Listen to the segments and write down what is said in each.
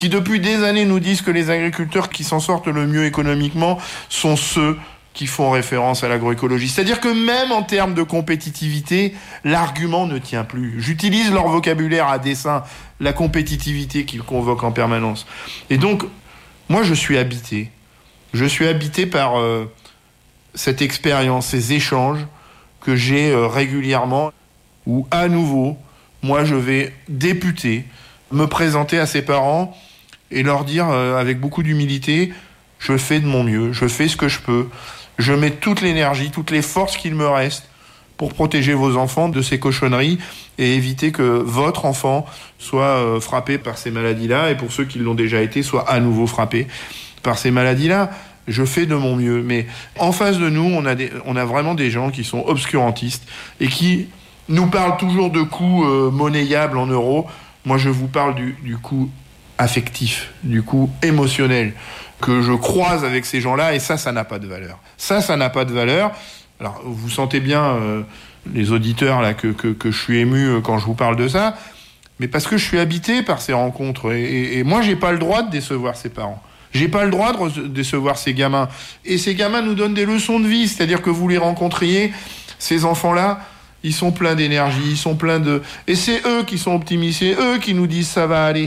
qui depuis des années nous disent que les agriculteurs qui s'en sortent le mieux économiquement sont ceux qui font référence à l'agroécologie. C'est-à-dire que même en termes de compétitivité, l'argument ne tient plus. J'utilise leur vocabulaire à dessein, la compétitivité qu'ils convoquent en permanence. Et donc, moi, je suis habité. Je suis habité par cette expérience, ces échanges que j'ai régulièrement, où à nouveau, moi, je vais députer, me présenter à ses parents et leur dire avec beaucoup d'humilité, je fais de mon mieux, je fais ce que je peux, je mets toute l'énergie, toutes les forces qu'il me reste pour protéger vos enfants de ces cochonneries et éviter que votre enfant soit frappé par ces maladies-là et pour ceux qui l'ont déjà été, soit à nouveau frappé par ces maladies-là. Je fais de mon mieux. Mais en face de nous, on a vraiment des gens qui sont obscurantistes et qui nous parlent toujours de coûts monnayables en euros. Moi, je vous parle du coût affectif, du coût émotionnel que je croise avec ces gens-là, et ça n'a pas de valeur. Ça n'a pas de valeur. Alors, vous sentez bien, les auditeurs, là, que je suis ému quand je vous parle de ça, mais parce que je suis habité par ces rencontres, et moi, j'ai pas le droit de décevoir ses parents. J'ai pas le droit de décevoir ces gamins. Et ces gamins nous donnent des leçons de vie, c'est-à-dire que vous les rencontriez, ces enfants-là, ils sont pleins d'énergie, ils sont pleins de... Et c'est eux qui sont optimistes, c'est eux qui nous disent « ça va aller ».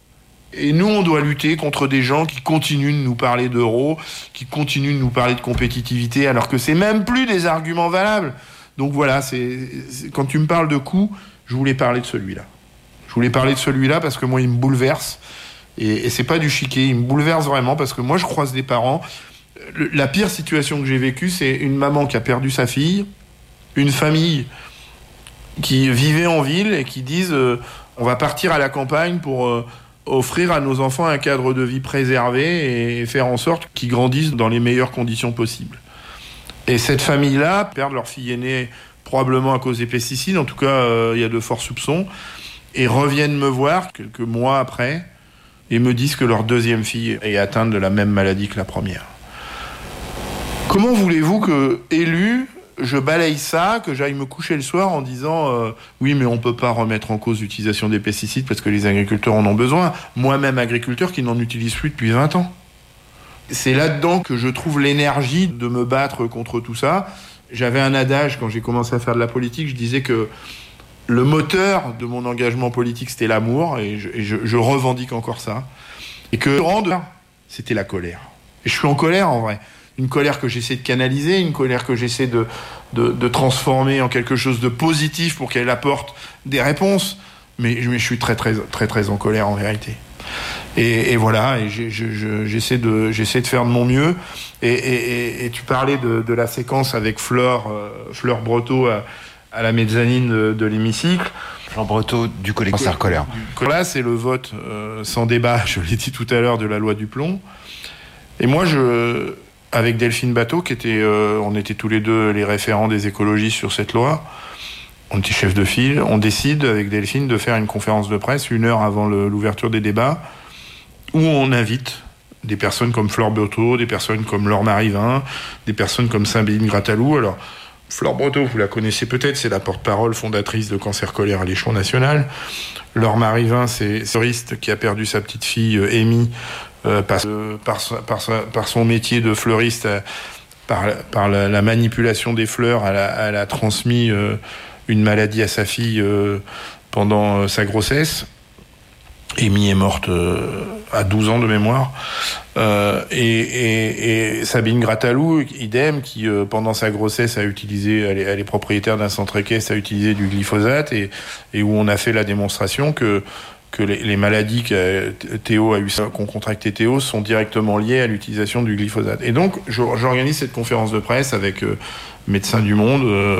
Et nous, on doit lutter contre des gens qui continuent de nous parler d'euros, qui continuent de nous parler de compétitivité, alors que c'est même plus des arguments valables. Donc voilà, quand tu me parles de coûts, je voulais parler de celui-là. Je voulais parler de celui-là parce que moi, il me bouleverse. Et c'est pas du chiquet, il me bouleverse vraiment parce que moi, je croise des parents. La pire situation que j'ai vécue, c'est une maman qui a perdu sa fille, une famille qui vivait en ville et qui disent on va partir à la campagne pour offrir à nos enfants un cadre de vie préservé et faire en sorte qu'ils grandissent dans les meilleures conditions possibles. Et cette famille-là perd leur fille aînée probablement à cause des pesticides, en tout cas il y a de forts soupçons, et reviennent me voir quelques mois après et me disent que leur deuxième fille est atteinte de la même maladie que la première. Comment voulez-vous que, élu, je balaye ça, que j'aille me coucher le soir en disant oui, mais on peut pas remettre en cause l'utilisation des pesticides parce que les agriculteurs en ont besoin. Moi-même agriculteur qui n'en utilise plus depuis 20 ans. C'est là-dedans que je trouve l'énergie de me battre contre tout ça. J'avais un adage quand j'ai commencé à faire de la politique, je disais que le moteur de mon engagement politique, c'était l'amour, et je revendique encore ça. Et que c'était la colère. Et je suis en colère en vrai. Une colère que j'essaie de canaliser, une colère que j'essaie de transformer en quelque chose de positif pour qu'elle apporte des réponses. Mais je suis très, très, très, très en colère en vérité. Et voilà, et j'essaie de faire de mon mieux. Et tu parlais de la séquence avec Fleur Breteau à la mezzanine de l'hémicycle. Jean Breteau du collectif Cancer Colère. Là, c'est le vote sans débat, je l'ai dit tout à l'heure, de la loi du plomb. Et moi, avec Delphine Batho, on était tous les deux les référents des écologistes sur cette loi, on était chef de file, on décide avec Delphine de faire une conférence de presse 1 heure avant l'ouverture des débats, où on invite des personnes comme Fleur Breteau, des personnes comme Laure Marivin, des personnes comme Sabine Grattalou. Alors, Fleur Breteau, vous la connaissez peut-être, c'est la porte-parole fondatrice de Cancer Colère à l'échelon national. Laure Marivin, c'est une fleuriste qui a perdu sa petite fille Amy par son métier de fleuriste, par la manipulation des fleurs. Elle a transmis une maladie à sa fille pendant sa grossesse. Amy est morte à 12 ans de mémoire. Et Sabine Grattalou, idem, qui pendant sa grossesse elle est propriétaire d'un centre équestre, a utilisé du glyphosate et où on a fait la démonstration que les maladies qu'ont contracté Théo sont directement liées à l'utilisation du glyphosate. Et donc, j'organise cette conférence de presse avec Médecins du Monde,